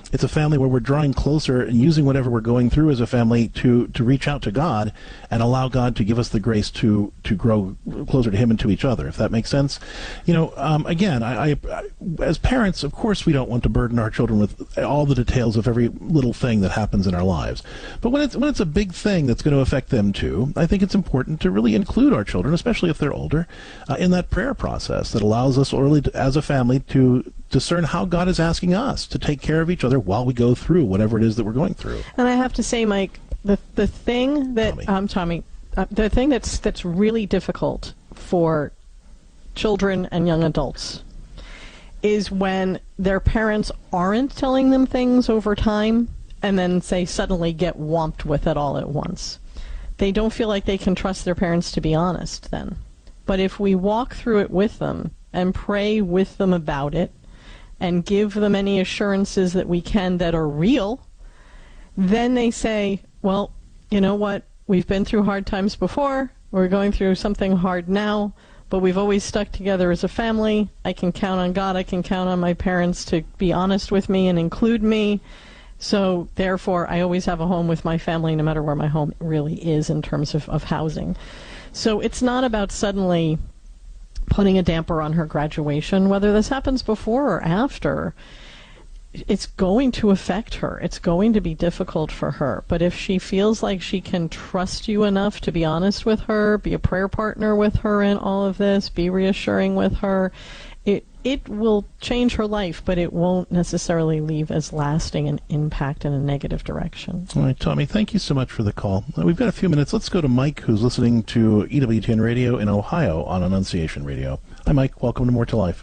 It's a family where we're drawing closer and using whatever we're going through as a family to reach out to God and allow God to give us the grace to grow closer to Him and to each other, if that makes sense. Again, I as parents, of course, we don't want to burden our children with all the details of every little thing that happens in our lives. But when it's a big thing that's going to affect them too, I think it's important to really include our children, especially if they're older, in that prayer process that allows us early as a family to discern how God is asking us to take care of each other while we go through whatever it is that we're going through. And I have to say, Mike, the thing that Tommy, the thing that's really difficult for children and young adults is when their parents aren't telling them things over time and then say suddenly get whomped with it all at once. They don't feel like they can trust their parents to be honest then. But if we walk through it with them and pray with them about it and give them any assurances that we can that are real, then they say, well, you know what, we've been through hard times before, we're going through something hard now, but we've always stuck together as a family. I can count on God, I can count on my parents to be honest with me and include me, so therefore I always have a home with my family no matter where my home really is in terms of housing. So it's not about suddenly putting a damper on her graduation, whether this happens before or after. It's going to affect her. It's going to be difficult for her. But if she feels like she can trust you enough to be honest with her, be a prayer partner with her in all of this, be reassuring with her, it will change her life, but it won't necessarily leave as lasting an impact in a negative direction. All right, Tommy, thank you so much for the call. We've got a few minutes. Let's go to Mike, who's listening to EWTN Radio in Ohio on Annunciation Radio. Hi, Mike. Welcome to More to Life.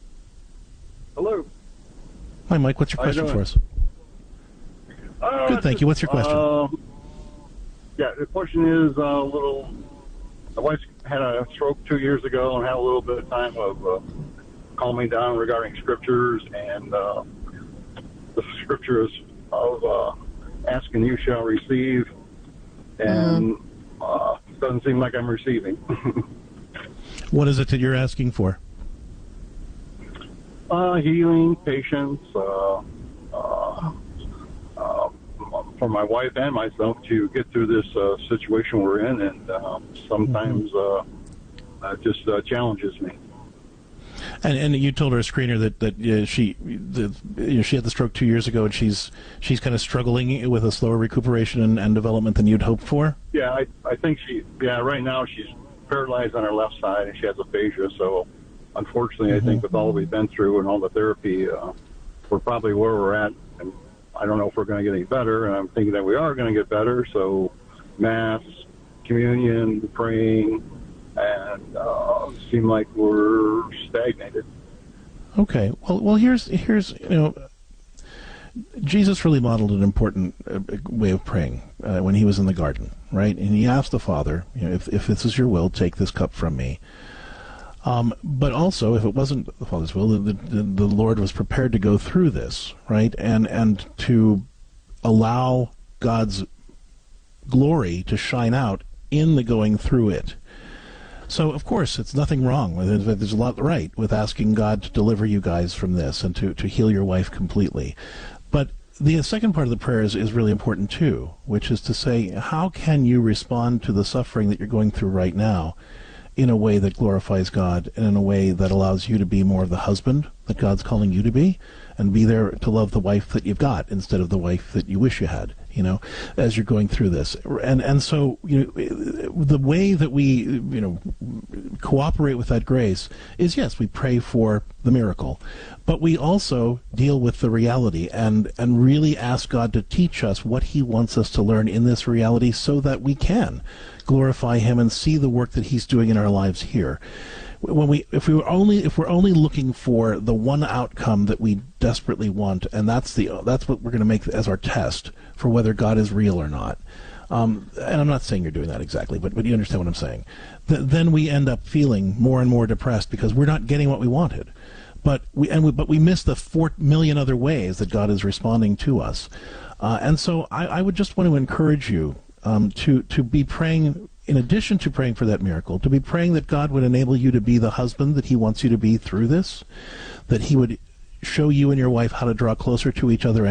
Hello. Hi, Mike. What's your question for us? Good, thank you. What's your question? The question is my wife had a stroke 2 years ago and had a little bit of time of calming down regarding scriptures, and the scriptures of asking you shall receive, and doesn't seem like I'm receiving. What is it that you're asking for? Healing, patience, for my wife and myself to get through this situation we're in, and sometimes it just challenges me. And you told our screener that she had the stroke 2 years ago, and she's kind of struggling with a slower recuperation and development than you'd hoped for. Yeah, I think right now she's paralyzed on her left side and she has aphasia. So unfortunately, I think with all we've been through and all the therapy, we're probably where we're at. And I don't know if we're going to get any better. And I'm thinking that we are going to get better. So Mass, communion, praying, and seem like we're stagnated. Okay. Well, here's Jesus really modeled an important way of praying when he was in the garden, right? And he asked the Father, if this is your will, take this cup from me. But also, if it wasn't the Father's will, the Lord was prepared to go through this, right? And to allow God's glory to shine out in the going through it. So, of course, it's nothing wrong. There's a lot right with asking God to deliver you guys from this and to heal your wife completely. But the second part of the prayer is really important, too, which is to say, how can you respond to the suffering that you're going through right now in a way that glorifies God and in a way that allows you to be more of the husband that God's calling you to be, and be there to love the wife that you've got instead of the wife that you wish you had, as you're going through this. And so, the way that we, cooperate with that grace is, yes, we pray for the miracle, but we also deal with the reality and really ask God to teach us what he wants us to learn in this reality so that we can glorify him and see the work that he's doing in our lives here. If we're only looking for the one outcome that we desperately want, and that's what we're going to make as our test for whether God is real or not. And I'm not saying you're doing that exactly, but you understand what I'm saying. Then we end up feeling more and more depressed because we're not getting what we wanted. But we miss the 4 million other ways that God is responding to us. And so I would just want to encourage you to be praying. In addition to praying for that miracle, to be praying that God would enable you to be the husband that he wants you to be through this, that he would show you and your wife how to draw closer to each other